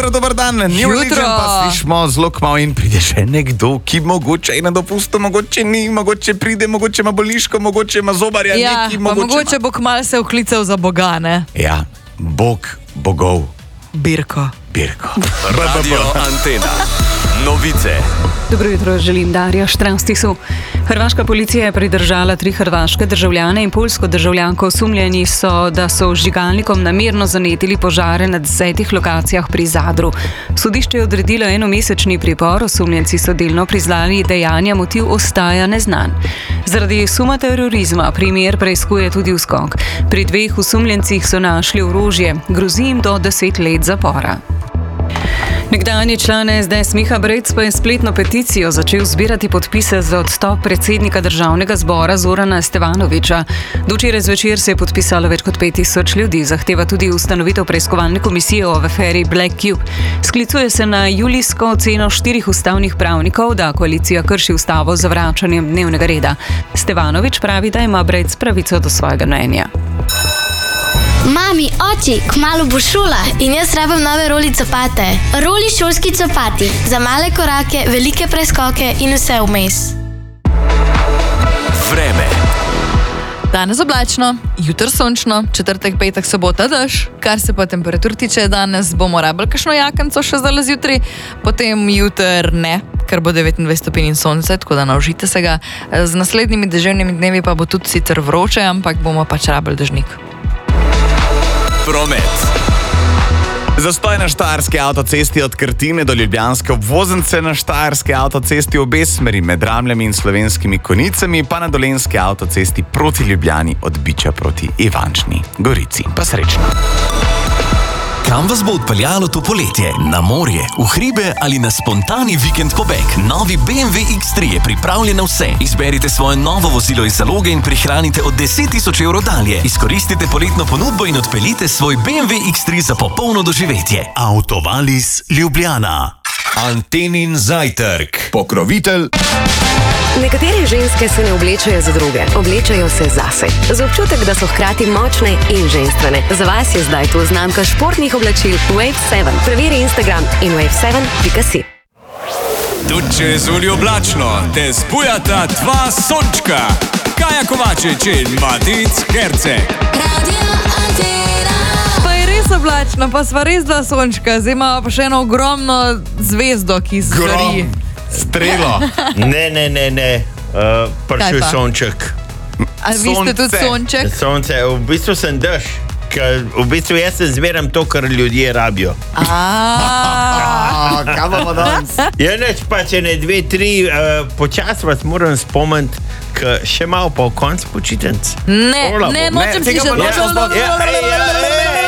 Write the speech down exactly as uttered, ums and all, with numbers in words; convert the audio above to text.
jutro, dober dan. New Religion pa slišimo zelo kmalu in pride še nekdo, ki mogoče je na dopustu, mogoče ni, mogoče pride, mogoče ima boliško, mogoče ima zobarja, ja, neki, mogoče, mogoče ma... bo kmalu se vklical za Boga, ne? Ja, Bog bogov. Birko. Birko. Radio Antena. Novice. Dobro jutro, želim Darja Štranstisu. Hrvaška policija je pridržala tri hrvaške državljane in poljsko državljanko. Osumljeni so, da so vžigalnikom namerno zanetili požare na desetih lokacijah pri Zadru. Sodišče je odredilo enomesečni pripor, osumljenci so delno priznali dejanja, motiv ostaja neznan. Zaradi suma terorizma primer preiskuje tudi USKOK. Pri dveh osumljencih so našli orožje, grozi jim do deset let zapora. Nekdanji član es de es Miha Brec pa je spletno peticijo začel zbirati podpise za odstop predsednika državnega zbora Zorana Stevanovića. Do včeraj zvečer se je podpisalo več kot pet tisoč ljudi, zahteva tudi ustanovitev preiskovalne komisije o aferi Black Cube. Sklicuje se na julijsko oceno štirih ustavnih pravnikov, da koalicija krši ustavo z zavračanjem dnevnega reda. Stevanović pravi, da ima Brec pravico do svojega mnenja. Mami, oči, kmalu bo šola in jaz rabim nove roli copate. Roli šolski copati, za male korake, velike preskoke in vse vmes. Vreme. Danes oblačno, jutro sončno, četrtek, petek, sobota dež. Kar se pa temperatur tiče, danes bomo rabili kakšno jakenco še zdaj zjutraj, potem jutr ne, ker bo devetindvajset stopinj in sonce, tako da naužite se ga. Z naslednjimi deževnimi dnevi pa bo tudi sicer vroče, ampak bomo pač rabili dežnik. Promet. Zastoj na štajerski avtocesti od Krtine do ljubljanske obvoznice, na štajerski avtocesti obe smeri med Ramljami in Slovenskimi Konjicami, pa na dolenski avtocesti proti Ljubljani od Biča proti Ivančni Gorici. Pa srečno. Kam vas bo odpeljalo to poletje? Na morje, v hribe ali na spontani vikend pobeg? Novi be em ve iks tri je pripravljen na vse. Izberite svoje novo vozilo iz zaloge in prihranite od deset tisoč evrov dalje. Izkoristite poletno ponudbo in odpeljite svoj be em ve iks tri za popolno doživetje. Autovalis Ljubljana. Antenin zajtrk. Pokrovitelj. Nekatere ženske se ne oblečajo za druge, oblečajo se zase. Za občutek, da so hkrati močne in ženstvene. Za vas je zdaj tu znamka športnih oblačil Wave sedem. Preveri Instagram in wave sedem pika si. Tudi če je zunaj oblačno, te spujata dva sončka. Kaja Kovačič in Matic Herceg. Radio Antena. Pa je res oblačno, pa sva res dva sončka. Zdaj imamo pa še eno ogromno zvezdo, ki zgori. Strelo. Ne, ne, ne, ne. Uh, Prišel sonček. A vi ste tudi sonček? Sonce, v bistvu sem dež. Ker v bistvu jaz se zmeram to, kar ljudje rabijo. Aaaa, kaj bomo danes? Ja, neč pa, če ne dve, tri, uh, počas vas moram spomniti, ker še malo pa v konc počitenc. Ne, ne, nočem si še... Ja, ja, ja, ja, ja.